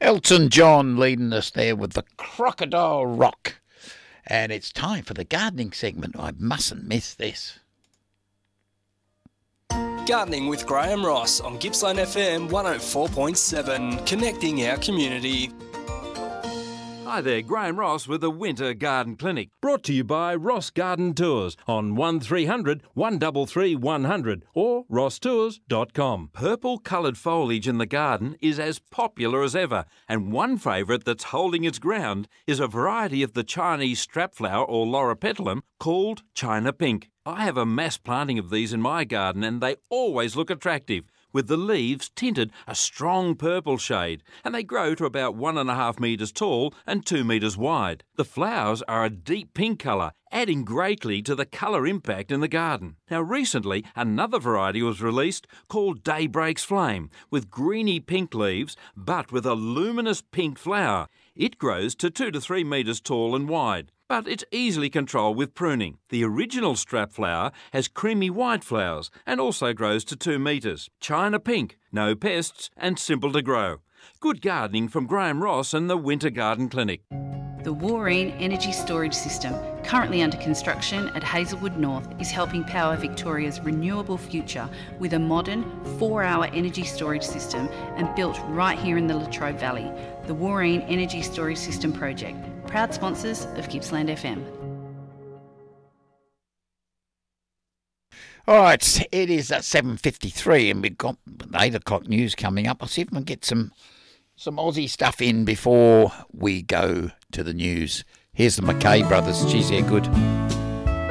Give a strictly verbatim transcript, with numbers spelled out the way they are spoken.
Elton John leading us there with the Crocodile Rock. And it's time for the gardening segment. I mustn't miss this. Gardening with Graham Ross on Gippsland F M one oh four point seven, connecting our community. Hi there, Graham Ross with the Winter Garden Clinic, brought to you by Ross Garden Tours on one three hundred, one three three, one hundred or ross tours dot com. Purple coloured foliage in the garden is as popular as ever, and one favourite that's holding its ground is a variety of the Chinese strapflower or loropetalum called China Pink. I have a mass planting of these in my garden and they always look attractive, with the leaves tinted a strong purple shade, and they grow to about one and a half metres tall and two metres wide. The flowers are a deep pink colour, adding greatly to the colour impact in the garden. Now recently, another variety was released called Daybreak's Flame, with greeny pink leaves, but with a luminous pink flower. It grows to two to three metres tall and wide, but it's easily controlled with pruning. The original strap flower has creamy white flowers and also grows to two metres. China Pink, no pests and simple to grow. Good gardening from Graham Ross and the Winter Garden Clinic. The Wooreen Energy Storage System, currently under construction at Hazelwood North, is helping power Victoria's renewable future with a modern four-hour energy storage system and built right here in the Latrobe Valley. The Wooreen Energy Storage System project, proud sponsors of Gippsland F M. All right, it is at seven fifty-three and we've got eight o'clock news coming up. I'll see if we can get some some Aussie stuff in before we go to the news. Here's the McKay brothers. Geez, they're good.